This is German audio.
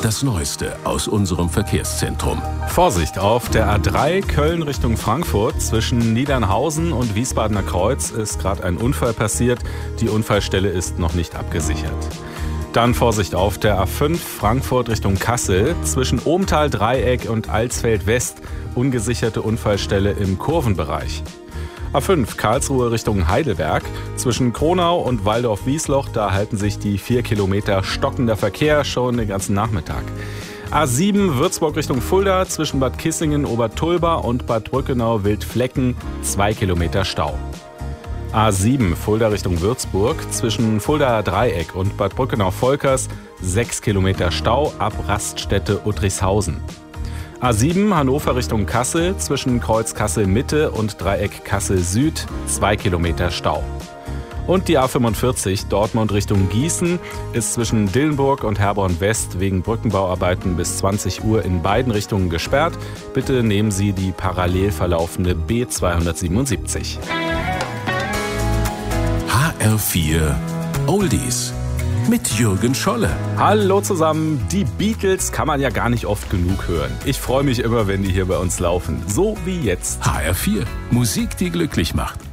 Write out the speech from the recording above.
das Neueste aus unserem Verkehrszentrum. Vorsicht, auf der A3 Köln Richtung Frankfurt zwischen Niedernhausen und Wiesbadener Kreuz ist gerade ein Unfall passiert. Die Unfallstelle ist noch nicht abgesichert. Dann Vorsicht auf der A5 Frankfurt Richtung Kassel zwischen Ohmtal-Dreieck und Alsfeld West. Ungesicherte Unfallstelle im Kurvenbereich. A5 Karlsruhe Richtung Heidelberg. Zwischen Kronau und Waldorf-Wiesloch, da halten sich die 4 Kilometer stockender Verkehr schon den ganzen Nachmittag. A7 Würzburg Richtung Fulda zwischen Bad Kissingen, Obertulba und Bad Brückenau-Wildflecken 2 Kilometer Stau. A7 Fulda Richtung Würzburg zwischen Fuldaer Dreieck und Bad Brückenau-Volkers 6 Kilometer Stau ab Raststätte Uttrichshausen. A7 Hannover Richtung Kassel zwischen Kreuz Kassel-Mitte und Dreieck Kassel-Süd 2 Kilometer Stau. Und die A45 Dortmund Richtung Gießen ist zwischen Dillenburg und Herborn West wegen Brückenbauarbeiten bis 20 Uhr in beiden Richtungen gesperrt. Bitte nehmen Sie die parallel verlaufende B277. HR4 Oldies mit Jürgen Scholle. Hallo zusammen, die Beatles kann man ja gar nicht oft genug hören. Ich freue mich immer, wenn die hier bei uns laufen, so wie jetzt. HR4, Musik, die glücklich macht.